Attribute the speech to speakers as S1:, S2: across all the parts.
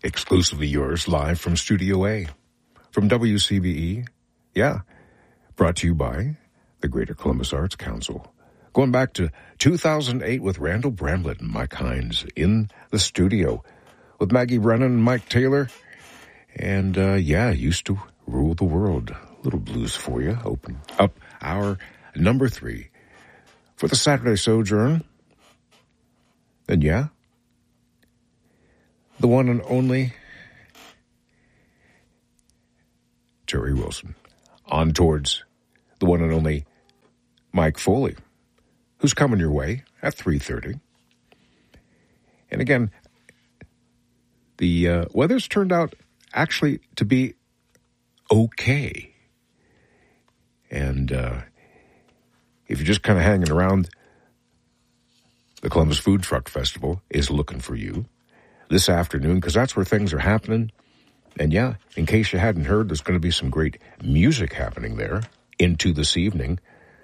S1: Exclusively yours, live from Studio A, from WCBE. Yeah, brought to you by the Greater Columbus Arts Council. Going back to 2008 with Randall Bramlett and Mike Hines in the studio with Maggie Brennan and Mike Taylor. And, used to rule the world. A little blues for you. Open up our number 3 for the Saturday Sojourn. And the one and only Terry Wilson. On towards the one and only Mike Foley, who's coming your way at 3:30. And again, the weather's turned out actually to be okay. And if you're just kind of hanging around, the Columbus Food Truck Festival is looking for you this afternoon, because that's where things are happening. And in case you hadn't heard, there's going to be some great music happening there into this evening.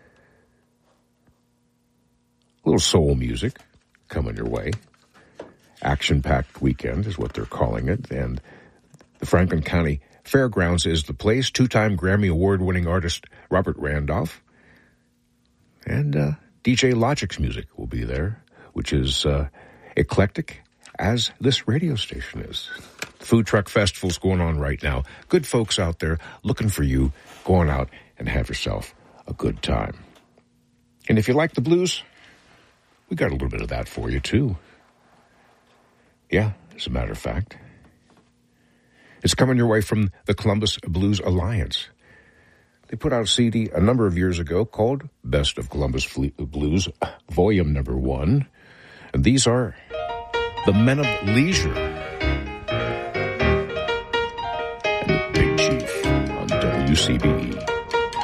S1: A little soul music coming your way. Action-packed weekend is what they're calling it. And the Franklin County Fairgrounds is the place. 2-time Grammy Award-winning artist Robert Randolph. And DJ Logic's music will be there, which is eclectic as this radio station is. Food Truck Festival's going on right now. Good folks out there looking for you. Go on out and have yourself a good time. And if you like the blues, we got a little bit of that for you, too. Yeah, as a matter of fact. It's coming your way from the Columbus Blues Alliance. They put out a CD a number of years ago called Best of Columbus Blues, Volume Number 1. And these are the Men of Leisure and the Big Chief on WCBE.